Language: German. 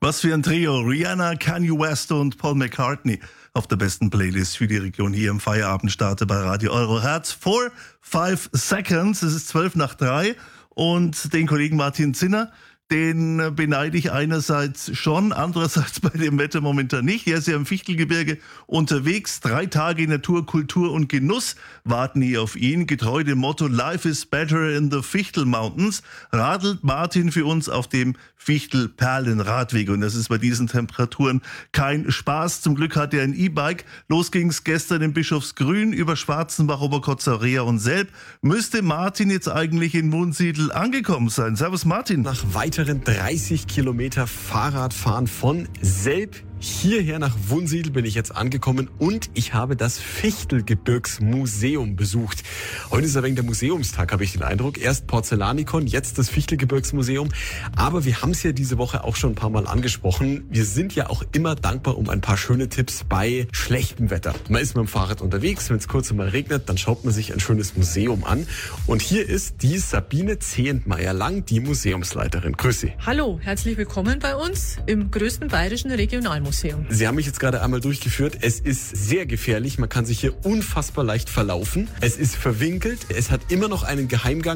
Was für ein Trio. Rihanna, Kanye West und Paul McCartney auf der besten Playlist für die Region hier im Feierabendstarte bei Radio Euro Herz. 4, 5 Seconds. Es ist 3:12. Und den Kollegen Martin Zinner, den beneide ich einerseits schon, andererseits bei dem Wetter momentan nicht. Er ist ja im Fichtelgebirge unterwegs. 3 Tage Natur, Kultur und Genuss warten hier auf ihn. Getreu dem Motto Life is better in the Fichtel Mountains radelt Martin für uns auf dem Fichtel-Perlen-Radweg. Und das ist bei diesen Temperaturen kein Spaß. Zum Glück hat er ein E-Bike. Los ging's gestern in Bischofsgrün über Schwarzenbach, Oberkotzaurea und Selb. Müsste Martin jetzt eigentlich in Wunsiedel angekommen sein. Servus Martin. Nach weiteren 30 Kilometer Fahrradfahren von Selb hierher nach Wunsiedel bin ich jetzt angekommen und ich habe das Fichtelgebirgsmuseum besucht. Heute ist ein wenig der Museumstag, habe ich den Eindruck. Erst Porzellanikon, jetzt das Fichtelgebirgsmuseum. Aber wir haben es ja diese Woche auch schon ein paar Mal angesprochen. Wir sind ja auch immer dankbar um ein paar schöne Tipps bei schlechtem Wetter. Man ist mit dem Fahrrad unterwegs, wenn es kurz einmal regnet, dann schaut man sich ein schönes Museum an. Und hier ist die Sabine Zehentmeier-Lang, die Museumsleiterin. Grüß Sie. Hallo, herzlich willkommen bei uns im größten bayerischen Regionalmuseum. Sie haben mich jetzt gerade einmal durchgeführt. Es ist sehr gefährlich. Man kann sich hier unfassbar leicht verlaufen. Es ist verwinkelt. Es hat immer noch einen Geheimgang.